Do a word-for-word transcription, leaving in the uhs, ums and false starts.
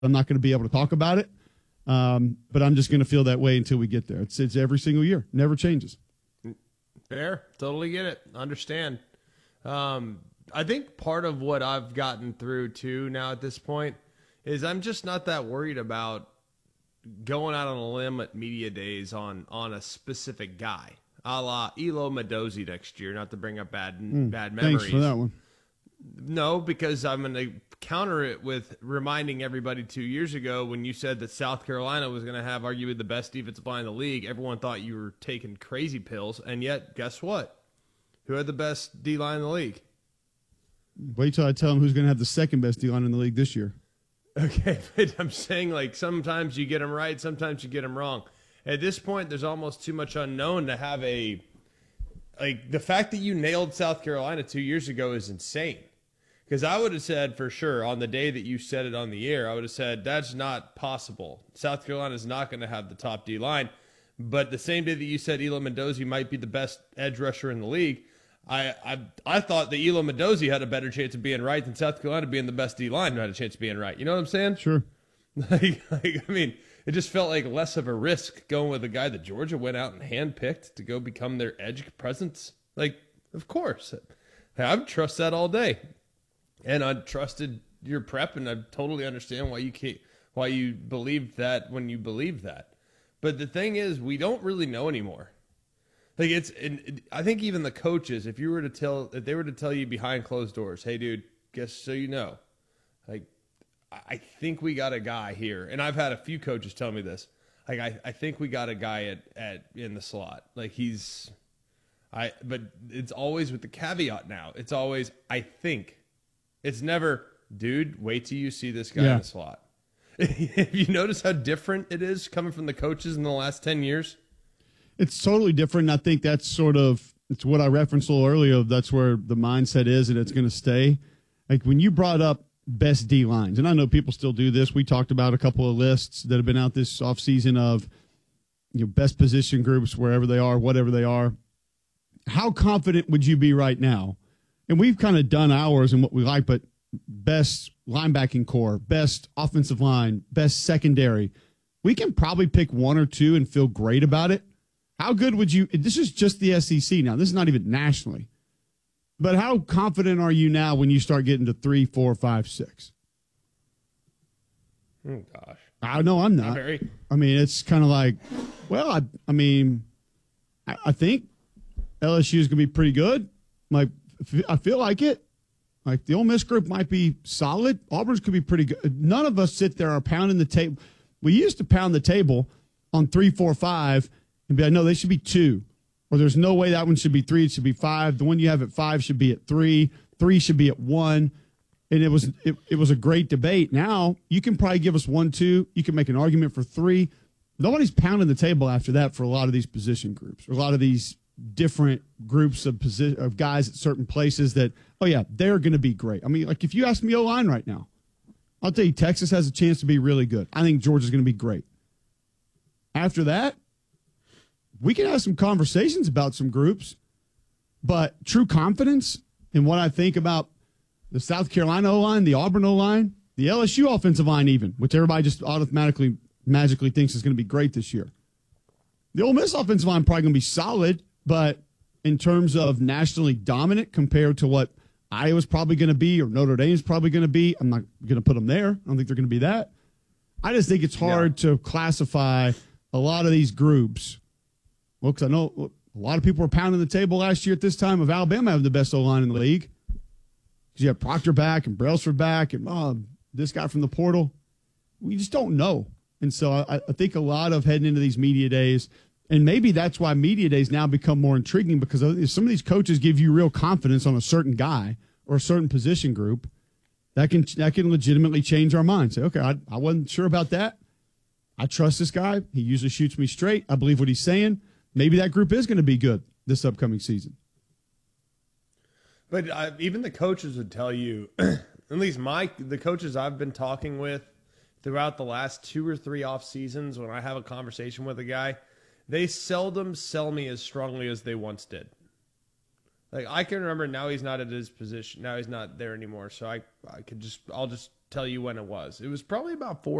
I'm not going to be able to talk about it, um, but I'm just going to feel that way until we get there. It's, it's every single year. Never changes. Fair. Totally get it. Understand. Um, I think part of what I've gotten through, too, now at this point is I'm just not that worried about going out on a limb at media days on, on a specific guy, a la Elo Mendoza next year, not to bring up bad mm, bad memories. Thanks for that one. No, because I'm going to counter it with reminding everybody two years ago when you said that South Carolina was going to have arguably the best defensive line in the league. Everyone thought you were taking crazy pills, and yet, guess what? Who had the best D-line in the league? Wait till I tell them who's going to have the second best D-line in the league this year. Okay, but I'm saying, like, sometimes you get them right, sometimes you get them wrong. At this point, there's almost too much unknown to have a – like, the fact that you nailed South Carolina two years ago is insane. Because I would have said for sure on the day that you said it on the air, I would have said that's not possible. South Carolina is not going to have the top D-line. But the same day that you said Elo Mendoza might be the best edge rusher in the league, I I, I thought that Elo Mendoza had a better chance of being right than South Carolina being the best D-line who had a chance of being right. You know what I'm saying? Sure. Like, like, I mean, it just felt like less of a risk going with a guy that Georgia went out and handpicked to go become their edge presence. Like, of course. I would trust that all day. And I trusted your prep, and I totally understand why you can't, why you believed that when you believed that. But the thing is, we don't really know anymore. Like it's, and I think even the coaches, if you were to tell, if they were to tell you behind closed doors, hey, dude, guess so you know, like I think we got a guy here, and I've had a few coaches tell me this. Like I, I think we got a guy at, at in the slot. Like he's, I, but it's always with the caveat now. It's always I think. It's never, dude, wait till you see this guy yeah. in the slot. Have you noticed how different it is coming from the coaches in the last ten years? It's totally different. And I think that's sort of, it's what I referenced a little earlier. That's where the mindset is, and it's going to stay. Like when you brought up best D lines, and I know people still do this. We talked about a couple of lists that have been out this offseason of, you know, best position groups, wherever they are, whatever they are. How confident would you be right now? And we've kind of done ours and what we like, but best linebacking core, best offensive line, best secondary. We can probably pick one or two and feel great about it. How good would you – this is just the S E C now. This is not even nationally. But how confident are you now when you start getting to three, four, five, six? Oh, gosh. I know I'm not. Very. I mean, it's kind of like, well, I, I mean, I, I think L S U is going to be pretty good. Like, I feel like it. Like the Ole Miss group might be solid. Auburn's could be pretty good. None of us sit there are pounding the table. We used to pound the table on three, four, five, and be like, no, they should be two. Or there's no way that one should be three. It should be five. The one you have at five should be at three. Three should be at one. And it was it, it was a great debate. Now you can probably give us one, two. You can make an argument for three. Nobody's pounding the table after that for a lot of these position groups, or a lot of these different groups of posi- of guys at certain places that, oh, yeah, they're going to be great. I mean, like if you ask me O-line right now, I'll tell you Texas has a chance to be really good. I think Georgia's going to be great. After that, we can have some conversations about some groups, but true confidence in what I think about the South Carolina O-line, the Auburn O-line, the L S U offensive line even, which everybody just automatically, magically thinks is going to be great this year. The Ole Miss offensive line probably going to be solid, but in terms of nationally dominant compared to what Iowa's probably going to be or Notre Dame's probably going to be, I'm not going to put them there. I don't think they're going to be that. I just think it's hard yeah. to classify a lot of these groups. Well, because I know a lot of people were pounding the table last year at this time of Alabama having the best O-line in the league. Because you have Proctor back and Brailsford back and oh, this guy from the portal. We just don't know. And so I, I think a lot of heading into these media days, and maybe that's why media days now become more intriguing, because some of these coaches give you real confidence on a certain guy or a certain position group, that can that can legitimately change our mind. Say, okay, I, I wasn't sure about that. I trust this guy. He usually shoots me straight. I believe what he's saying. Maybe that group is going to be good this upcoming season. But uh, even the coaches would tell you, at least my the coaches I've been talking with throughout the last two or three off seasons, when I have a conversation with a guy, they seldom sell me as strongly as they once did. Like I can remember now he's not at his position. Now he's not there anymore. So I, I could just, I'll just tell you when it was. It was probably about four